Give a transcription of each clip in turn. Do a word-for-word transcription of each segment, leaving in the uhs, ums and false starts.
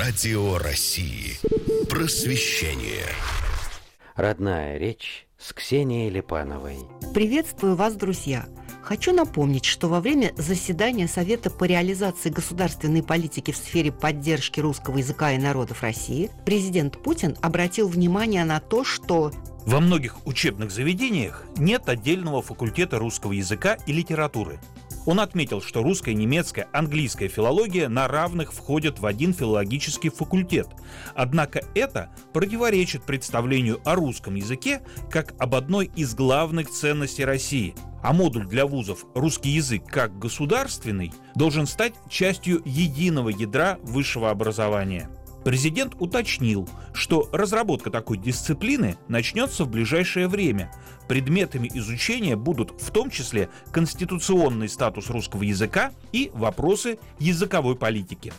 Радио России. Просвещение. Родная речь с Ксенией Липановой. Приветствую вас, друзья! Хочу напомнить, что во время заседания Совета по реализации государственной политики в сфере поддержки русского языка и народов России президент Путин обратил внимание на то, что во многих учебных заведениях нет отдельного факультета русского языка и литературы. Он отметил, что русская, немецкая, английская филология на равных входят в один филологический факультет. Однако это противоречит представлению о русском языке как об одной из главных ценностей России. А модуль для вузов «Русский язык как государственный» должен стать частью единого ядра высшего образования. Президент уточнил, что разработка такой дисциплины начнется в ближайшее время. Предметами изучения будут в том числе конституционный статус русского языка и вопросы языковой политики.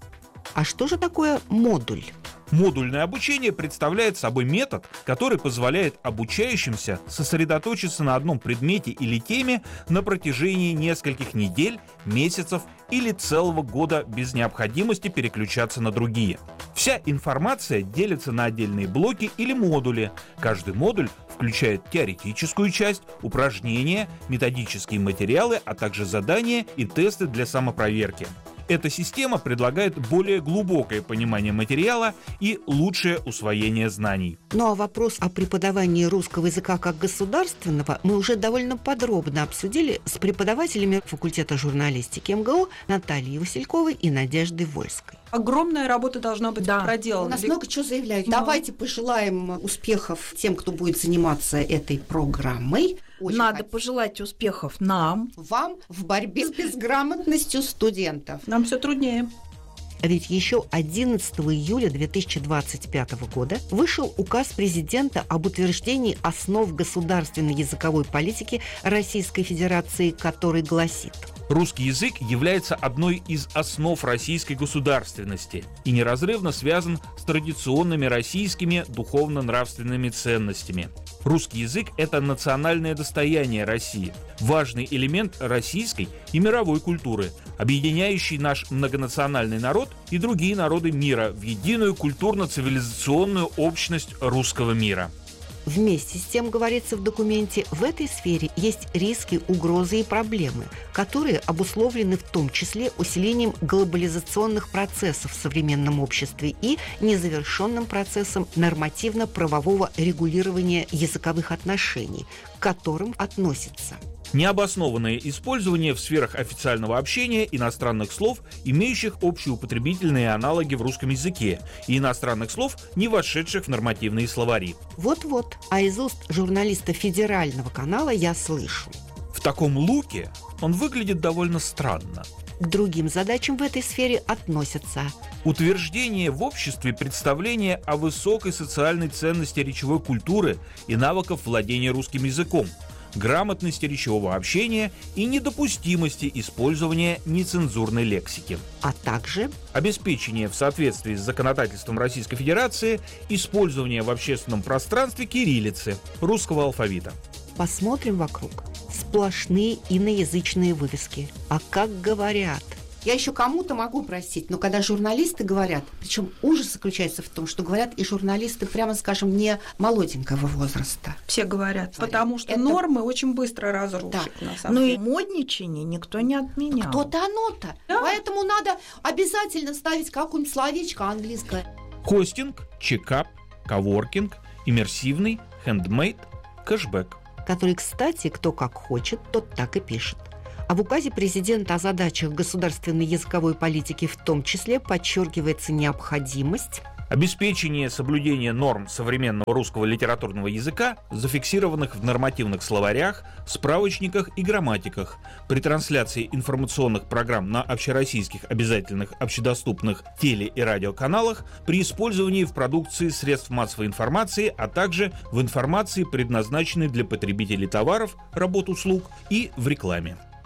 А что же такое модуль? Модульное обучение представляет собой метод, который позволяет обучающимся сосредоточиться на одном предмете или теме на протяжении нескольких недель, месяцев или целого года без необходимости переключаться на другие. Вся информация делится на отдельные блоки или модули. Каждый модуль включает теоретическую часть, упражнения, методические материалы, а также задания и тесты для самопроверки. Эта система предлагает более глубокое понимание материала и лучшее усвоение знаний. Ну а вопрос о преподавании русского языка как государственного мы уже довольно подробно обсудили с преподавателями факультета журналистики эм гэ у Натальей Васильковой и Надеждой Вольской. Огромная работа должна быть да. проделана. У нас много чего заявляют. Но... Давайте пожелаем успехов тем, кто будет заниматься этой программой. Очень Надо хотим. пожелать успехов нам. Вам в борьбе с безграмотностью студентов. Нам все труднее. Ведь еще одиннадцатого июля две тысячи двадцать пятого года вышел указ президента об утверждении основ государственной языковой политики Российской Федерации, который гласит: русский язык является одной из основ российской государственности и неразрывно связан с традиционными российскими духовно-нравственными ценностями. Русский язык – это национальное достояние России, важный элемент российской и мировой культуры, объединяющий наш многонациональный народ и другие народы мира в единую культурно-цивилизационную общность русского мира. Вместе с тем, говорится в документе, в этой сфере есть риски, угрозы и проблемы, которые обусловлены в том числе усилением глобализационных процессов в современном обществе и незавершенным процессом нормативно-правового регулирования языковых отношений, к которым относится необоснованное использование в сферах официального общения иностранных слов, имеющих общеупотребительные аналоги в русском языке, и иностранных слов, не вошедших в нормативные словари. Вот-вот, а из уст журналиста федерального канала я слышу: в таком луке он выглядит довольно странно. К другим задачам в этой сфере относятся утверждение в обществе представления о высокой социальной ценности речевой культуры и навыков владения русским языком, грамотности речевого общения и недопустимости использования нецензурной лексики. А также обеспечение в соответствии с законодательством Российской Федерации использования в общественном пространстве кириллицы, русского алфавита. Посмотрим вокруг. Сплошные иноязычные вывески. А как говорят? Я еще кому-то могу простить, но когда журналисты говорят, причем ужас заключается в том, что говорят и журналисты, прямо скажем, не молоденького возраста. Все говорят, говорят. потому что Это... нормы очень быстро разрушат. Да. На самом ну деле. И модничание никто не отменял. Кто-то оно-то. Да. Поэтому надо обязательно ставить какое-нибудь словечко английское. Хостинг, чекап, коворкинг, иммерсивный, хендмейд, кэшбэк. Который, кстати, кто как хочет, тот так и пишет. А в указе президента о задачах государственной языковой политики в том числе подчеркивается необходимость обеспечение соблюдения норм современного русского литературного языка, зафиксированных в нормативных словарях, справочниках и грамматиках, при трансляции информационных программ на общероссийских обязательных общедоступных теле- и радиоканалах, при использовании в продукции средств массовой информации, а также в информации, предназначенной для потребителей товаров, работ, услуг и в рекламе.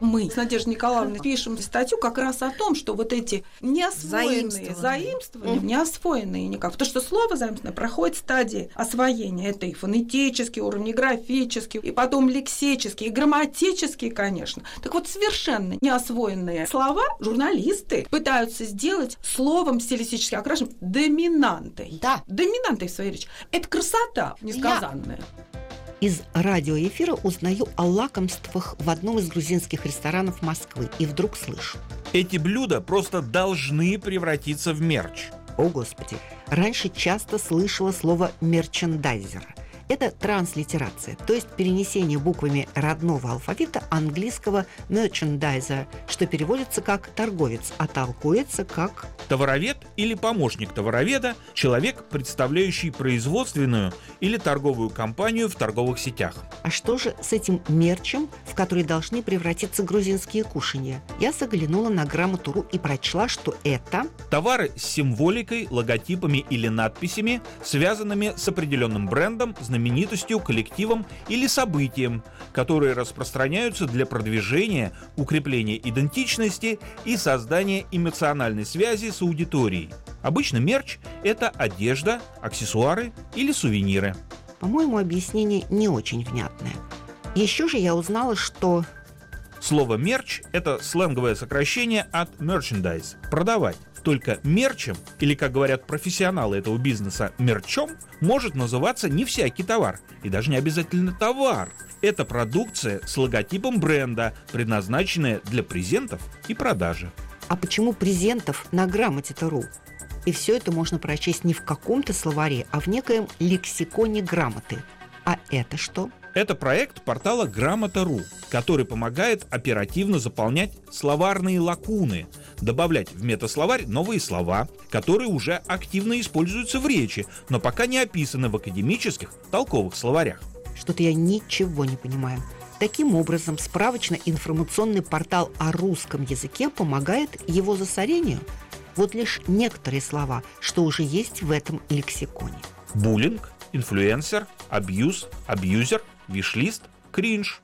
Мы с Надеждой Николаевной пишем статью как раз о том, что вот эти неосвоенные заимствования, mm. неосвоенные никак, потому что слово заимствованное проходит стадии освоения. Это и фонетический уровень, и графический, и потом лексический, и грамматический, конечно. Так вот, совершенно неосвоенные слова журналисты пытаются сделать словом стилистически окрашенным доминантой. Да. Доминантой в своей речи. Это красота несказанная. Я... Из радиоэфира узнаю о лакомствах в одном из грузинских ресторанов Москвы и вдруг слышу: эти блюда просто должны превратиться в мерч. О, Господи! Раньше часто слышала слово «мерчендайзер». Это транслитерация, то есть перенесение буквами родного алфавита английского merchandiser, что переводится как «торговец», а толкуется как товаровед или помощник товароведа – человек, представляющий производственную или торговую компанию в торговых сетях. А что же с этим мерчем, в который должны превратиться грузинские кушанья? Я заглянула на Грамоту.ру и прочла, что это товары с символикой, логотипами или надписями, связанными с определенным брендом, знаменитостью, коллективом или событием, которые распространяются для продвижения, укрепления идентичности и создания эмоциональной связи с аудиторией. Обычно мерч – это одежда, аксессуары или сувениры. По-моему, объяснение не очень внятное. Еще же я узнала, что... Слово «мерч» — это сленговое сокращение от merchandise – продавать. Только мерчем, или, как говорят профессионалы этого бизнеса, мерчом, может называться не всякий товар, и даже не обязательно товар. Это продукция с логотипом бренда, предназначенная для презентов и продажи. А почему презентов на Грамоте.ру? И все это можно прочесть не в каком-то словаре, а в некоем лексиконе грамоты. А это что? Это проект портала Грамота.ру, который помогает оперативно заполнять словарные лакуны, добавлять в метасловарь новые слова, которые уже активно используются в речи, но пока не описаны в академических толковых словарях. Что-то я ничего не понимаю. Таким образом, справочно-информационный портал о русском языке помогает его засорению. Вот лишь некоторые слова, что уже есть в этом лексиконе. Буллинг, инфлюенсер, абьюз, абьюзер, вишлист, кринж.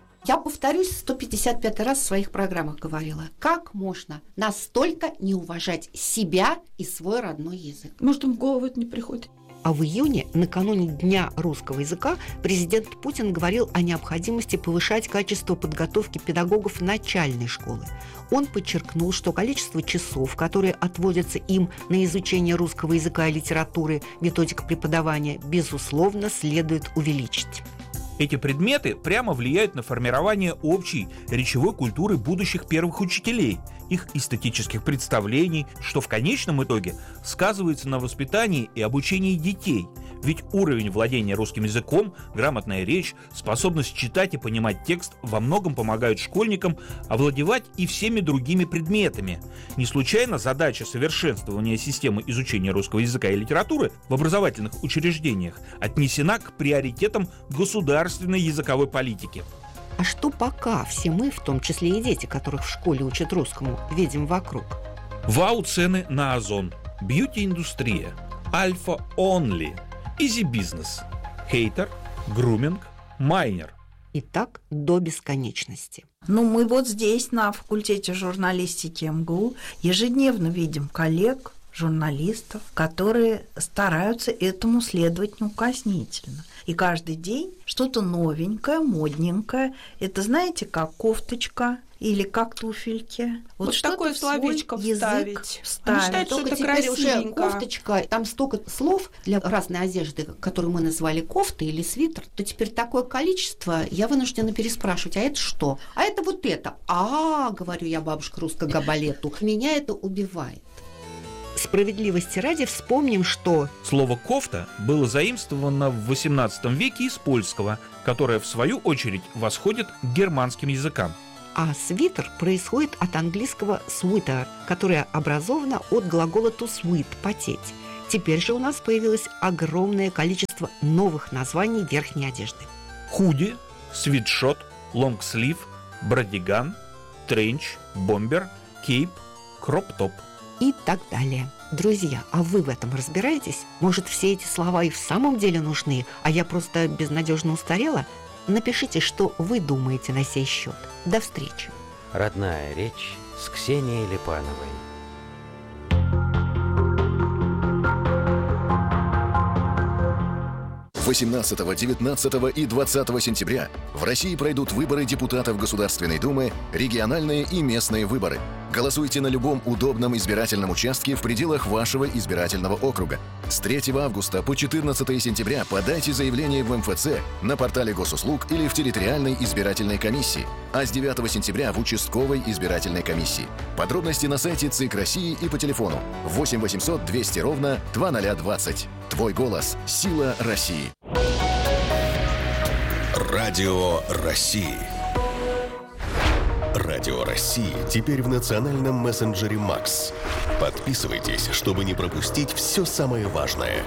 Я повторюсь, сто пятьдесят пятый раз в своих программах говорила. Как можно настолько не уважать себя и свой родной язык? Может, им в голову это не приходит? А в июне, накануне Дня русского языка, президент Путин говорил о необходимости повышать качество подготовки педагогов начальной школы. Он подчеркнул, что количество часов, которые отводятся им на изучение русского языка и литературы, методика преподавания, безусловно, следует увеличить. Эти предметы прямо влияют на формирование общей речевой культуры будущих первых учителей, их эстетических представлений, что в конечном итоге сказывается на воспитании и обучении детей. Ведь уровень владения русским языком, грамотная речь, способность читать и понимать текст во многом помогают школьникам овладевать и всеми другими предметами. Не случайно задача совершенствования системы изучения русского языка и литературы в образовательных учреждениях отнесена к приоритетам государственной языковой политики. А что пока все мы, в том числе и дети, которых в школе учат русскому, видим вокруг? Вау-цены на Озон, бьюти-индустрия, альфа-онли, изи-бизнес, хейтер, груминг, майнер. И так до бесконечности. Ну, мы вот здесь, на факультете журналистики эм гэ у, ежедневно видим коллег, журналистов, которые стараются этому следовать неукоснительно. И каждый день что-то новенькое, модненькое. Это, знаете, как кофточка или как туфельки. Вот, вот такое словечко вставить. Вставить. Считают, что это красивенько. Кофточка, там столько слов для разной одежды, которую мы назвали кофта или свитер, то теперь такое количество, я вынуждена переспрашивать, а это что? А это вот это. А, говорю я, бабушка русского балету, меня это убивает. Справедливости ради вспомним, что слово «кофта» было заимствовано в восемнадцатом веке из польского, которое, в свою очередь, восходит к германским языкам. А свитер происходит от английского sweater, которое образовано от глагола to sweat – потеть. Теперь же у нас появилось огромное количество новых названий верхней одежды. Худи, свитшот, лонгслив, брадиган, тренч, бомбер, кейп, кроп-топ. И так далее. Друзья, а вы в этом разбираетесь? Может, все эти слова и в самом деле нужны, а я просто безнадежно устарела? Напишите, что вы думаете на сей счет. До встречи! Родная речь с Ксенией Липановой. восемнадцатого, девятнадцатого и двадцатого сентября в России пройдут выборы депутатов Государственной Думы, региональные и местные выборы. Голосуйте на любом удобном избирательном участке в пределах вашего избирательного округа. С третьего августа по четырнадцатое сентября подайте заявление в эм эф цэ, на портале госуслуг или в территориальной избирательной комиссии, а с девятого сентября в участковой избирательной комиссии. Подробности на сайте ЦИК России и по телефону восемь восемьсот двести ровно двадцать двадцать. Твой голос – сила России. Радио России. Радио России теперь в национальном мессенджере Макс. Подписывайтесь, чтобы не пропустить все самое важное.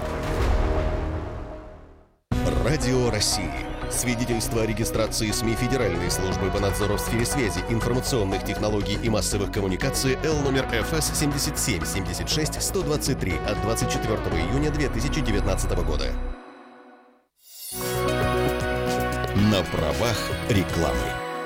Радио России. Свидетельство о регистрации СМИ Федеральной службы по надзору в сфере связи, информационных технологий и массовых коммуникаций Л номер эф эс семь семь семь шесть сто двадцать три от двадцать четвёртого июня две тысячи девятнадцатого года. На правах рекламы.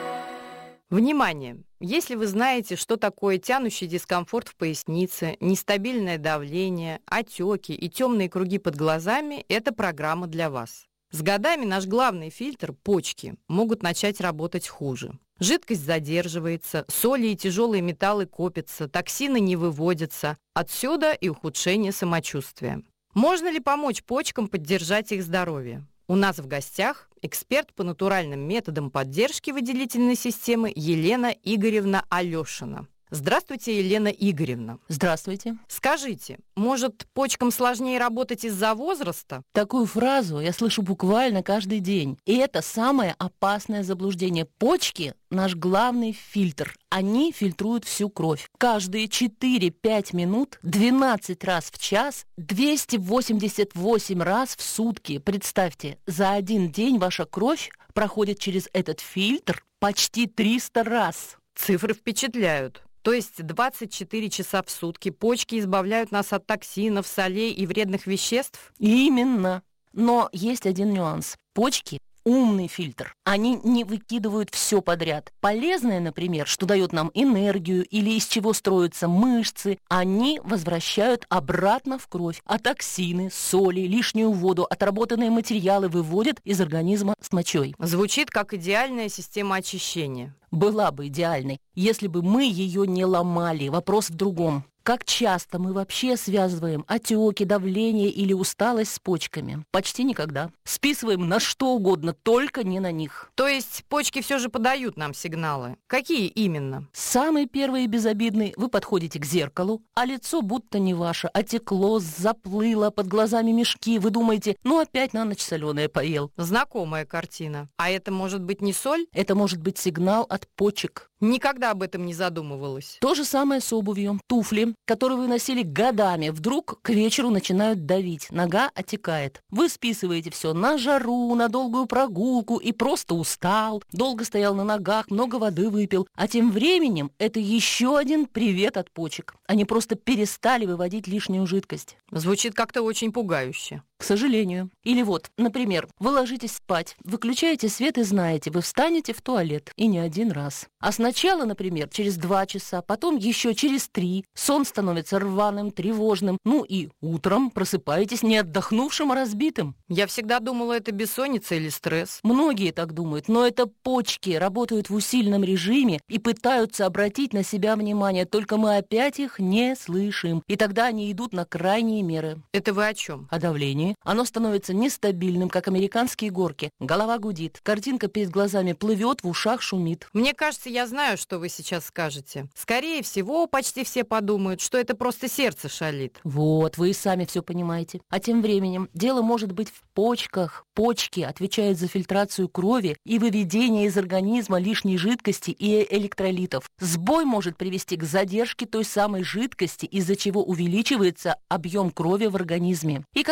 Внимание! Если вы знаете, что такое тянущий дискомфорт в пояснице, нестабильное давление, отеки и темные круги под глазами, эта программа для вас. С годами наш главный фильтр, почки, могут начать работать хуже. Жидкость задерживается, соли и тяжелые металлы копятся, токсины не выводятся. Отсюда и ухудшение самочувствия. Можно ли помочь почкам поддержать их здоровье? У нас в гостях эксперт по натуральным методам поддержки выделительной системы Елена Игоревна Алешина. Здравствуйте, Елена Игоревна. Здравствуйте. Скажите, может, почкам сложнее работать из-за возраста? Такую фразу я слышу буквально каждый день. И это самое опасное заблуждение. Почки – наш главный фильтр. Они фильтруют всю кровь. Каждые четыре-пять минут, двенадцать раз в час, двести восемьдесят восемь раз в сутки. Представьте, за один день ваша кровь проходит через этот фильтр почти триста раз. Цифры впечатляют. То есть двадцать четыре часа в сутки почки избавляют нас от токсинов, солей и вредных веществ? Именно. Но есть один нюанс. Почки – умный фильтр. Они не выкидывают все подряд. Полезное, например, что дает нам энергию или из чего строятся мышцы, они возвращают обратно в кровь. А токсины, соли, лишнюю воду, отработанные материалы выводят из организма с мочой. Звучит как идеальная система очищения. Была бы идеальной, если бы мы ее не ломали. Вопрос в другом. Как часто мы вообще связываем отеки, давление или усталость с почками? Почти никогда. Списываем на что угодно, только не на них. То есть почки все же подают нам сигналы. Какие именно? Самый первый и безобидный. Вы подходите к зеркалу, а лицо будто не ваше. Отекло, заплыло, под глазами мешки. Вы думаете, ну опять на ночь соленое поел. Знакомая картина. А это может быть не соль? Это может быть сигнал от почек. Никогда об этом не задумывалась. То же самое с обувью. Туфли, которые вы носили годами, вдруг к вечеру начинают давить. Нога отекает. Вы списываете все на жару, на долгую прогулку и просто устал. Долго стоял на ногах, много воды выпил. А тем временем это еще один привет от почек. Они просто перестали выводить лишнюю жидкость. Звучит как-то очень пугающе. К сожалению. Или вот, например, вы ложитесь спать, выключаете свет и знаете, вы встанете в туалет. И не один раз. А сначала, например, через два часа, потом еще через три. Сон становится рваным, тревожным. Ну и утром просыпаетесь не отдохнувшим, а разбитым. Я всегда думала, это бессонница или стресс. Многие так думают, но это почки работают в усиленном режиме и пытаются обратить на себя внимание, только мы опять их не слышим. И тогда они идут на крайние меры. Это вы о чем? О давлении. Оно становится нестабильным, как американские горки. Голова гудит, картинка перед глазами плывет, в ушах шумит. Мне кажется, я знаю, что вы сейчас скажете. Скорее всего, почти все подумают, что это просто сердце шалит. Вот, вы и сами все понимаете. А тем временем дело может быть в почках. Почки отвечают за фильтрацию крови и выведение из организма лишней жидкости и электролитов. Сбой может привести к задержке той самой жидкости, из-за чего увеличивается объем крови в организме. И как следствие,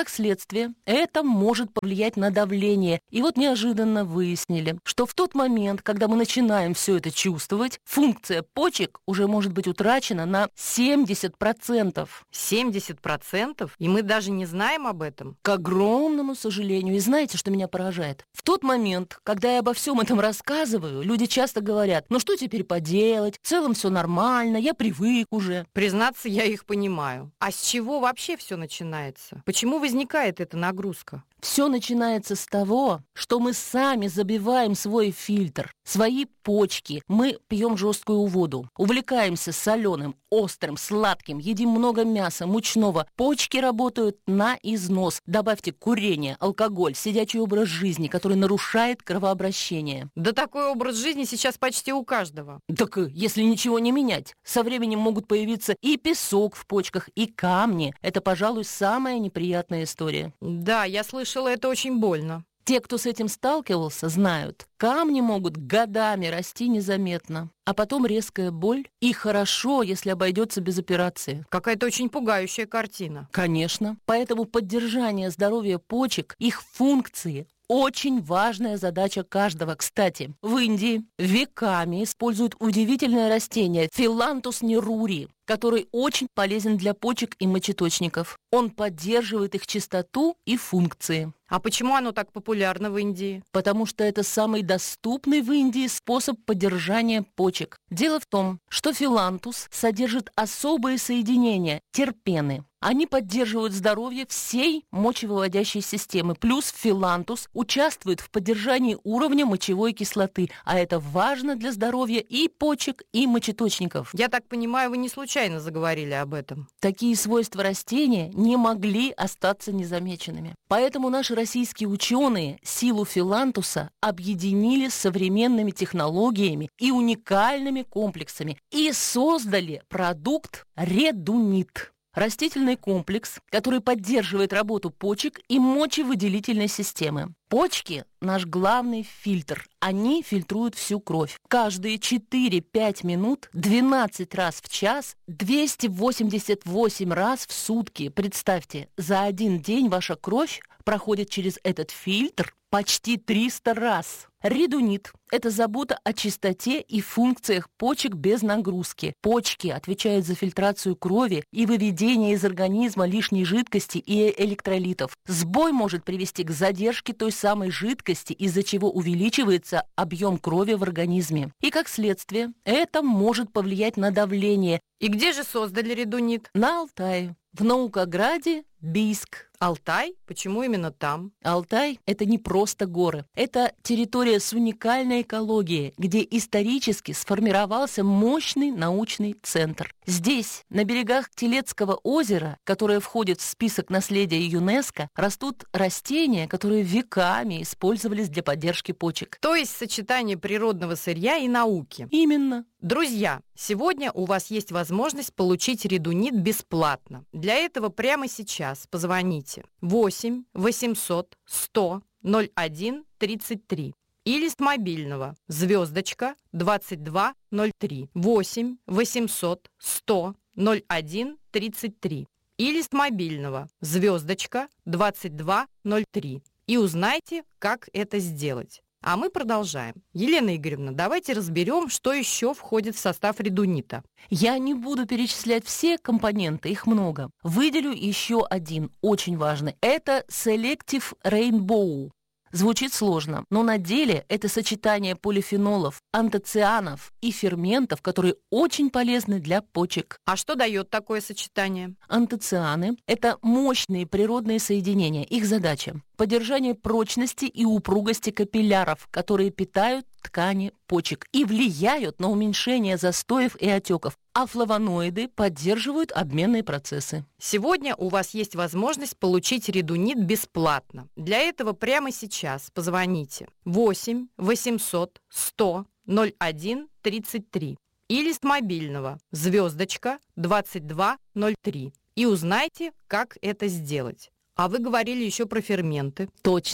следствие, это может повлиять на давление. И вот неожиданно выяснили, что в тот момент, когда мы начинаем все это чувствовать, функция почек уже может быть утрачена на семьдесят процентов. семьдесят процентов? И мы даже не знаем об этом? К огромному сожалению. И знаете, что меня поражает? В тот момент, когда я обо всем этом рассказываю, люди часто говорят: ну что теперь поделать, в целом все нормально, я привык уже. Признаться, я их понимаю. А с чего вообще все начинается? Почему возникает эта нагрузка? Все начинается с того, что мы сами забиваем свой фильтр, свои почки. Мы пьем жесткую воду, увлекаемся соленым, острым, сладким, едим много мяса, мучного. Почки работают на износ. Добавьте курение, алкоголь, сидячий образ жизни, который нарушает кровообращение. Да такой образ жизни сейчас почти у каждого. Так если ничего не менять, со временем могут появиться и песок в почках, и камни. Это, пожалуй, самая неприятная история. Да, я слышала, это очень больно. Те, кто с этим сталкивался, знают, камни могут годами расти незаметно, а потом резкая боль. И хорошо, если обойдется без операции. Какая-то очень пугающая картина. Конечно. Поэтому поддержание здоровья почек, их функции – очень важная задача каждого. Кстати, в Индии веками используют удивительное растение Phyllanthus neruri, который очень полезен для почек и мочеточников. Он поддерживает их чистоту и функции. А почему оно так популярно в Индии? Потому что это самый доступный в Индии способ поддержания почек. Дело в том, что филантус содержит особые соединения – терпены. Они поддерживают здоровье всей мочевыводящей системы. Плюс филантус участвует в поддержании уровня мочевой кислоты, а это важно для здоровья и почек, и мочеточников. Я так понимаю, вы не случайно заговорили об этом. Такие свойства растения не могли остаться незамеченными. Поэтому наши российские ученые силу филантуса объединили с современными технологиями и уникальными комплексами и создали продукт редунит. Растительный комплекс, который поддерживает работу почек и мочевыделительной системы. Почки – наш главный фильтр. Они фильтруют всю кровь. Каждые четыре-пять минут, двенадцать раз в час, двести восемьдесят восемь раз в сутки. Представьте, за один день ваша кровь проходит через этот фильтр почти триста раз. Редунит – это забота о чистоте и функциях почек без нагрузки. Почки отвечают за фильтрацию крови и выведение из организма лишней жидкости и электролитов. Сбой может привести к задержке той самой жидкости, из-за чего увеличивается объем крови в организме. И как следствие, это может повлиять на давление. И где же создали редунит? На Алтае, в Наукограде, Бийск. Алтай? Почему именно там? Алтай – это не просто горы. Это территория с уникальной экологией, где исторически сформировался мощный научный центр. Здесь, на берегах Телецкого озера, которое входит в список наследия ЮНЕСКО, растут растения, которые веками использовались для поддержки почек. То есть сочетание природного сырья и науки. Именно. Друзья, сегодня у вас есть возможность получить редунит бесплатно. Для этого прямо сейчас позвоните восемь восемьсот сто ноль один тридцать три или с мобильного звездочка двадцать два ноль три восемь восемьсот сто ноль один тридцать три или с мобильного звездочка двадцать два ноль три и узнайте, как это сделать. А мы продолжаем. Елена Игоревна, давайте разберем, что еще входит в состав редунита. Я не буду перечислять все компоненты, их много. Выделю еще один, очень важный. Это Selective Rainbow. Звучит сложно, но на деле это сочетание полифенолов, антоцианов и ферментов, которые очень полезны для почек. А что дает такое сочетание? Антоцианы – это мощные природные соединения. Их задача – поддержание прочности и упругости капилляров, которые питают ткани почек и влияют на уменьшение застоев и отеков. А флавоноиды поддерживают обменные процессы. Сегодня у вас есть возможность получить редунит бесплатно. Для этого прямо сейчас позвоните восемь восемьсот сто ноль один тридцать три или с мобильного звездочка двадцать два ноль три и узнайте, как это сделать. А вы говорили еще про ферменты. Точно.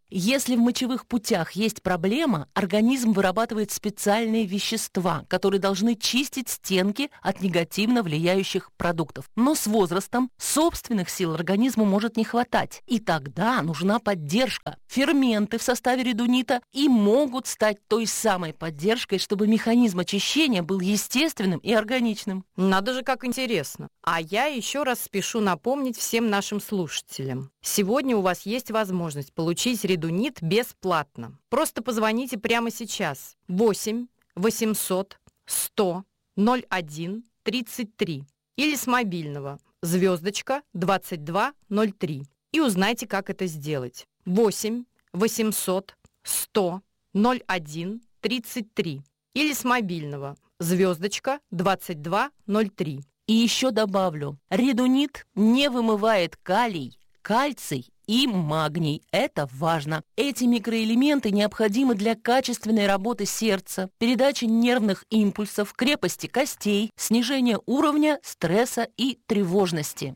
Если в мочевых путях есть проблема, организм вырабатывает специальные вещества, которые должны чистить стенки от негативно влияющих продуктов. Но с возрастом собственных сил организму может не хватать, и тогда нужна поддержка. Ферменты в составе редунита и могут стать той самой поддержкой, чтобы механизм очищения был естественным и органичным. Надо же, как интересно. А я еще раз спешу напомнить всем нашим слушателям. Сегодня у вас есть возможность получить редунит бесплатно. Просто позвоните прямо сейчас. восемь восемьсот сто ноль один тридцать три или с мобильного звездочка двадцать два ноль три и узнайте, как это сделать. восемь восемьсот сто ноль один тридцать три или с мобильного звездочка двадцать два ноль три. И еще добавлю, редунит не вымывает калий, кальций и магний. Это важно. Эти микроэлементы необходимы для качественной работы сердца, передачи нервных импульсов, крепости костей, снижения уровня стресса и тревожности.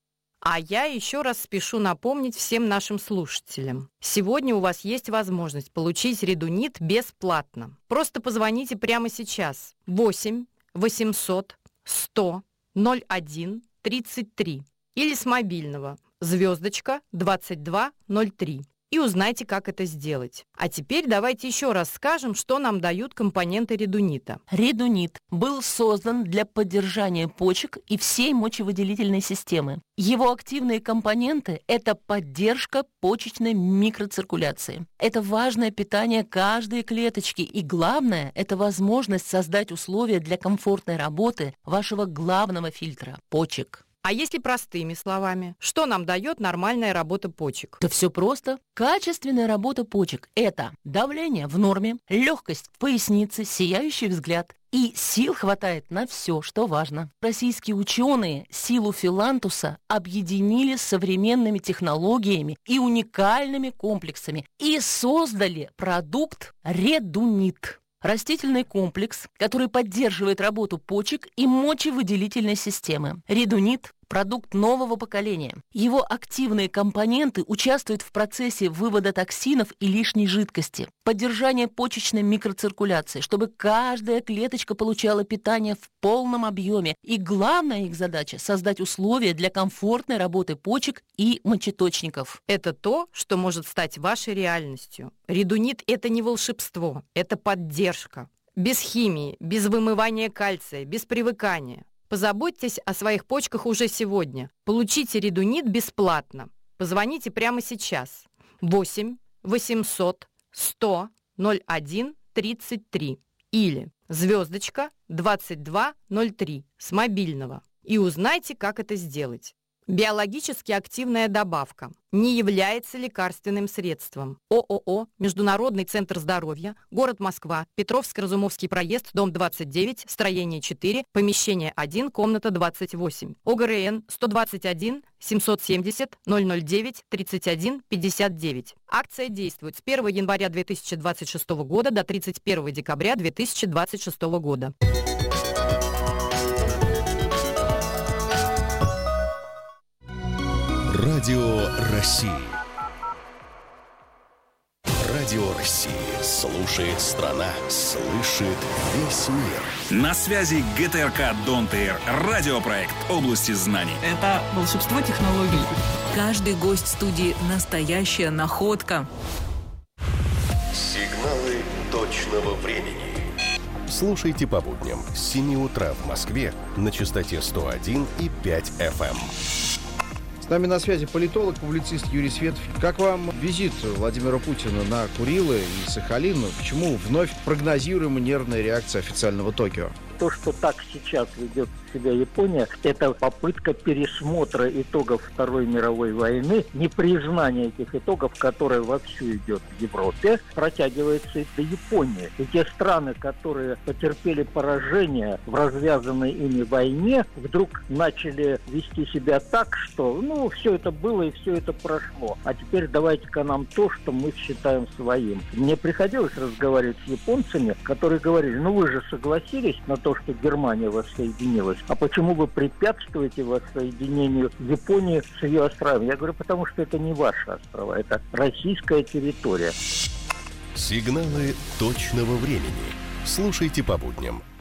А я еще раз спешу напомнить всем нашим слушателям. Сегодня у вас есть возможность получить редунит бесплатно. Просто позвоните прямо сейчас. восемь восемьсот сто ноль один тридцать три или с мобильного звездочка двадцать два ноль три и узнайте, как это сделать. А теперь давайте еще раз скажем, что нам дают компоненты редунита. Редунит был создан для поддержания почек и всей мочевыделительной системы. Его активные компоненты – это поддержка почечной микроциркуляции. Это важное питание каждой клеточки. И главное – это возможность создать условия для комфортной работы вашего главного фильтра – почек. А если простыми словами, что нам дает нормальная работа почек? Да все просто. Качественная работа почек – это давление в норме, легкость в пояснице, сияющий взгляд. И сил хватает на все, что важно. Российские ученые силу филантуса объединили с современными технологиями и уникальными комплексами и создали продукт редунит. Растительный комплекс, который поддерживает работу почек и мочевыделительной системы. Редунит – продукт нового поколения. Его активные компоненты участвуют в процессе вывода токсинов и лишней жидкости, поддержания почечной микроциркуляции, чтобы каждая клеточка получала питание в полном объеме. И главная их задача – создать условия для комфортной работы почек и мочеточников. Это то, что может стать вашей реальностью. Редунит – это не волшебство, это поддержка. Без химии, без вымывания кальция, без привыкания. Позаботьтесь о своих почках уже сегодня. Получите редунит бесплатно. Позвоните прямо сейчас. восемь восемьсот сто ноль один тридцать три или звездочка двадцать два ноль три с мобильного. И узнайте, как это сделать. Биологически активная добавка не является лекарственным средством. ООО «Международный центр здоровья», город Москва, Петровско-Разумовский проезд, дом двадцать девять, строение четыре, помещение один, комната двадцать восемь. ОГРН сто двадцать один семьсот семьдесят ноль ноль девять тридцать один пятьдесят девять. Акция действует с первого января две тысячи двадцать шестого года до тридцать первого декабря две тысячи двадцать шестого года. Радио России. Радио России. Слушает страна. Слышит весь мир. На связи ГТРК Донтейр. Радиопроект области знаний. Это волшебство технологий. Каждый гость студии – настоящая находка. Сигналы точного времени. Слушайте по будням с семи утра в Москве на частоте сто один и пять эф эм. С нами на связи политолог, публицист Юрий Светов. Как вам визит Владимира Путина на Курилы и Сахалин? Почему вновь прогнозируема нервная реакция официального Токио? То, что так сейчас ведет себя Япония, это попытка пересмотра итогов Второй мировой войны, непризнание этих итогов, которое вовсю идет в Европе, протягивается и до Японии. И те страны, которые потерпели поражение в развязанной ими войне, вдруг начали вести себя так, что, ну, все это было и все это прошло. А теперь давайте-ка нам то, что мы считаем своим. Мне приходилось разговаривать с японцами, которые говорили, ну вы же согласились на то, то, что Германия воссоединилась. А почему вы препятствуете воссоединению Японии с ее островами? Я говорю, потому что это не ваши острова, это российская территория. Сигналы точного времени. Слушайте по будням